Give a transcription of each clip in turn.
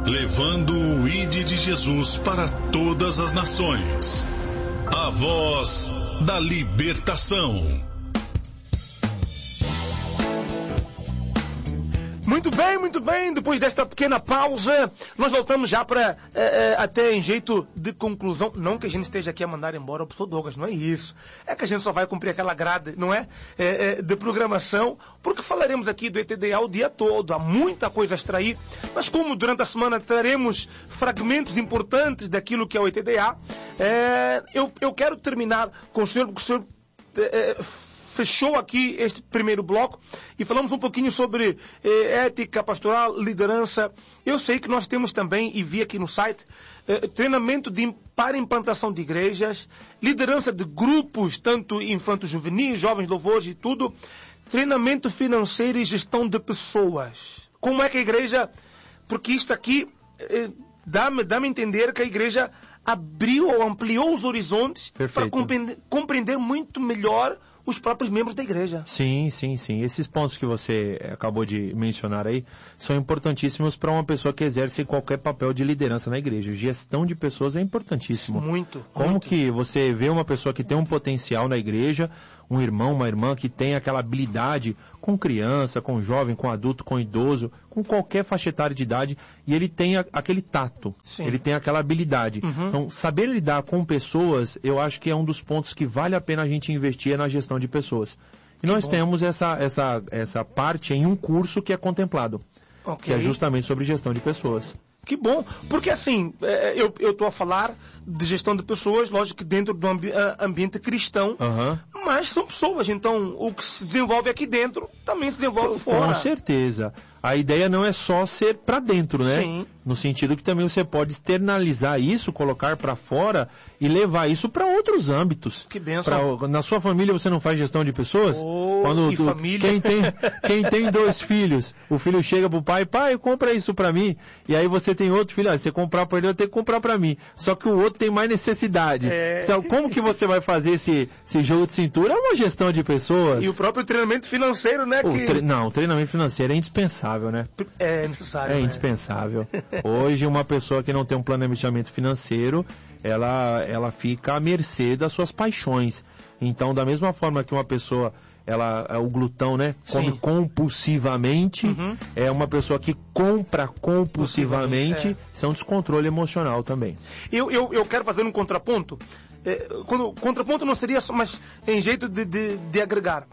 levando o ID de Jesus para todas as nações. A voz da libertação. Muito bem, depois desta pequena pausa, nós voltamos já para, até em jeito de conclusão, não que a gente esteja aqui a mandar embora o professor Douglas, não é isso. É que a gente só vai cumprir aquela grade, não é? De programação, porque falaremos aqui do ETDA o dia todo, há muita coisa a extrair, mas como durante a semana teremos fragmentos importantes daquilo que é o ETDA, eu quero terminar com o senhor, porque o senhor fechou aqui este primeiro bloco e falamos um pouquinho sobre ética pastoral, liderança. Eu sei que nós temos também, e vi aqui no site, treinamento para implantação de igrejas, liderança de grupos, tanto infanto-juvenis, jovens louvores e tudo, treinamento financeiro e gestão de pessoas. Como é que a igreja, porque isto aqui dá-me a entender que a igreja abriu ou ampliou os horizontes. Perfeito. Para compreender muito melhor os próprios membros da igreja. Sim. Esses pontos que você acabou de mencionar aí são importantíssimos para uma pessoa que exerce qualquer papel de liderança na igreja. Gestão de pessoas é importantíssimo. Muito. Como que você vê uma pessoa que tem um potencial na igreja, um irmão, uma irmã que tem aquela habilidade com criança, com jovem, com adulto, com idoso, com qualquer faixa etária de idade, e ele tem aquele tato, Sim. Ele tem aquela habilidade. Uhum. Então, saber lidar com pessoas, eu acho que é um dos pontos que vale a pena a gente investir na gestão de pessoas. E nós temos essa parte em um curso que é contemplado, que é justamente sobre gestão de pessoas. Que bom, porque assim, eu estou a falar de gestão de pessoas, lógico que dentro do ambiente cristão, mas são pessoas, então o que se desenvolve aqui dentro também se desenvolve fora. Com certeza. A ideia não é só ser para dentro, né? Sim. No sentido que também você pode externalizar isso, colocar para fora e levar isso para outros âmbitos. Que bênção. Na sua família você não faz gestão de pessoas? Família? Quem tem 2 filhos, o filho chega pro pai, compra isso para mim. E aí você tem outro filho, você comprar para ele, eu tenho que comprar para mim. Só que o outro tem mais necessidade. Então, como que você vai fazer esse jogo de cintura? É uma gestão de pessoas. E o próprio treinamento financeiro, né? Não, o treinamento financeiro é indispensável, né? É necessário. É indispensável. Hoje, uma pessoa que não tem um planejamento financeiro, ela fica à mercê das suas paixões. Então, da mesma forma que uma pessoa, o glutão, né? Come compulsivamente, é uma pessoa que compra compulsivamente, isso é um descontrole emocional também. Eu quero fazer um contraponto. Contraponto não seria só, mas em jeito de agregar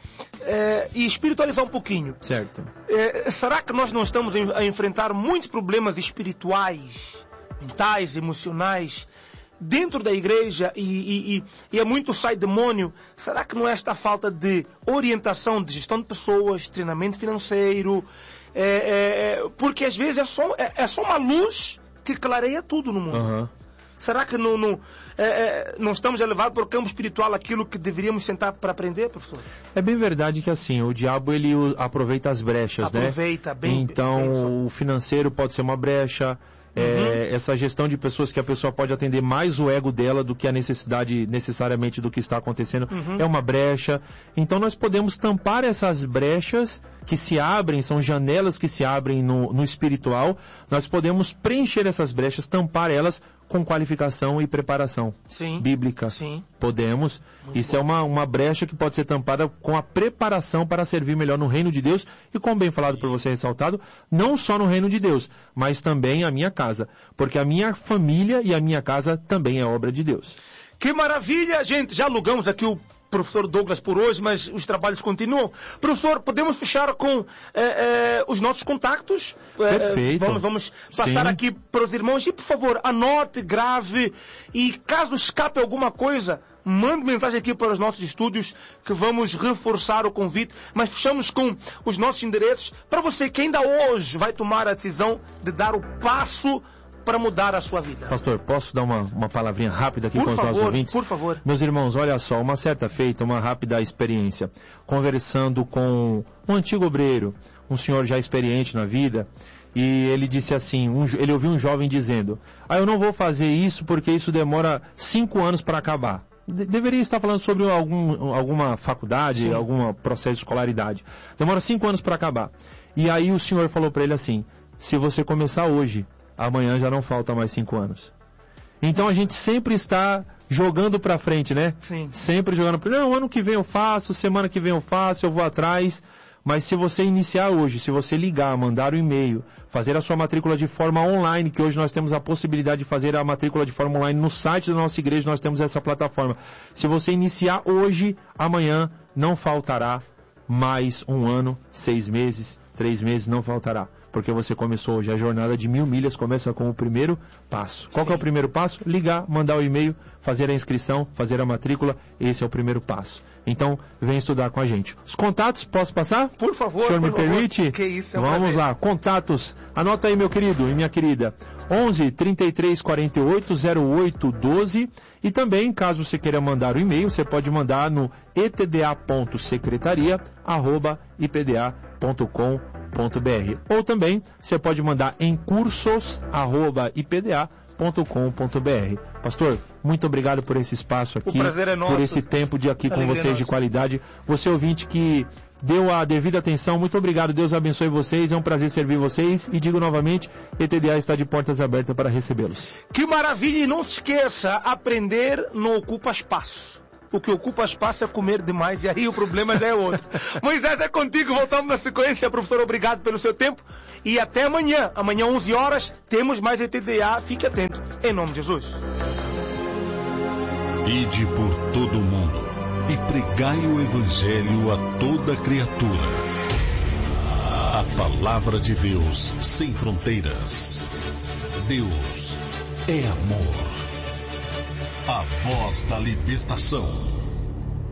e espiritualizar um pouquinho. Certo. Será que nós não estamos a enfrentar muitos problemas espirituais, mentais, emocionais dentro da igreja e é muito sai demônio? Será que não é esta falta de orientação, de gestão de pessoas, treinamento financeiro? Porque às vezes é só uma luz que clareia tudo no mundo. Será que não estamos a levar para o campo espiritual aquilo que deveríamos sentar para aprender, professor? É bem verdade que assim, o diabo ele aproveita as brechas, né? Aproveita, bem. Então, o financeiro pode ser uma brecha, essa gestão de pessoas que a pessoa pode atender mais o ego dela do que a necessidade necessariamente do que está acontecendo, é uma brecha. Então nós podemos tampar essas brechas que se abrem, são janelas que se abrem no espiritual, nós podemos preencher essas brechas, tampar elas com qualificação e preparação bíblica. Sim. Podemos. Isso é uma brecha que pode ser tampada com a preparação para servir melhor no reino de Deus e, como bem falado por você ressaltado, não só no reino de Deus, mas também a minha casa. Porque a minha família e a minha casa também é obra de Deus. Que maravilha, gente! Já alugamos aqui o professor Douglas por hoje, mas os trabalhos continuam. Professor, podemos fechar com os nossos contactos? Perfeito. Vamos passar aqui para os irmãos e, por favor, anote, grave e caso escape alguma coisa, mande mensagem aqui para os nossos estúdios que vamos reforçar o convite, mas fechamos com os nossos endereços para você que ainda hoje vai tomar a decisão de dar o passo para mudar a sua vida. Pastor, posso dar uma palavrinha rápida aqui com os nossos ouvintes? Por favor. Meus irmãos, olha só, uma certa feita, uma rápida experiência, conversando com um antigo obreiro, um senhor já experiente na vida, e ele disse assim, ele ouviu um jovem dizendo, eu não vou fazer isso porque isso demora 5 anos para acabar. Deveria estar falando sobre alguma faculdade, algum processo de escolaridade. Demora 5 anos para acabar. E aí o senhor falou para ele assim, se você começar hoje, amanhã já não falta mais 5 anos. Então a gente sempre está jogando para frente, né? Sim. Sempre jogando para frente. Não, ano que vem eu faço, semana que vem eu faço, eu vou atrás. Mas se você iniciar hoje, se você ligar, mandar um e-mail, fazer a sua matrícula de forma online, que hoje nós temos a possibilidade de fazer a matrícula de forma online no site da nossa igreja, nós temos essa plataforma. Se você iniciar hoje, amanhã não faltará mais 1 ano, 6 meses, 3 meses, não faltará. Porque você começou hoje. A jornada de 1000 milhas começa com o primeiro passo. Qual que é o primeiro passo? Ligar, mandar o e-mail, fazer a inscrição, fazer a matrícula. Esse é o primeiro passo. Então, vem estudar com a gente. Os contatos, posso passar? Por favor. O senhor me permite? Que isso, é um Vamos prazer. lá, contatos. Anota aí, meu querido e minha querida. 11 33 48 08 12. E também, caso você queira mandar o e-mail, você pode mandar no etda.secretaria@ipda.com.br. Ou também você pode mandar em cursos@ipda.com.br. Pastor, muito obrigado por esse espaço aqui, o prazer é nosso. por esse tempo de aqui com vocês de qualidade. Você ouvinte que deu a devida atenção, muito obrigado, Deus abençoe vocês, é um prazer servir vocês e digo novamente, ETDA está de portas abertas para recebê-los. Que maravilha, e não se esqueça, aprender não ocupa espaço. O que ocupa espaço é comer demais, e aí o problema já é outro. Moisés, é contigo, voltamos na sequência. Professor, obrigado pelo seu tempo. E até amanhã. Amanhã, 11 horas, temos mais ETDA. Fique atento. Em nome de Jesus. Ide por todo o mundo e pregai o Evangelho a toda criatura. A palavra de Deus sem fronteiras. Deus é amor. A voz da libertação.